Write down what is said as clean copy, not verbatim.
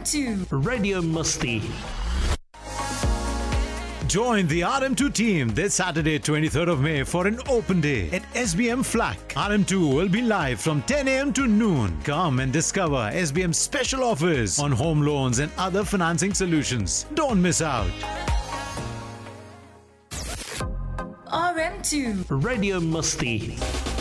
RM2 Radio Musti. Join the RM2 team this Saturday, 23rd of May for an open day at SBM Flack. RM2 will be live from 10 a.m. to noon. Come and discover SBM's special offers on home loans and other financing solutions. Don't miss out. RM2 Radio Musti.